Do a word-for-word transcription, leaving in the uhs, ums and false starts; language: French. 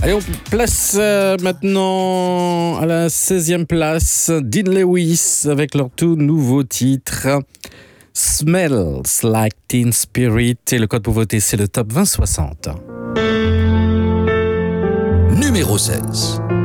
Et on place euh, maintenant à la seizième place Dean Lewis avec leur tout nouveau titre Smells Like Teen Spirit. Et le code pour voter, c'est le top vingt soixante. Numéro seize.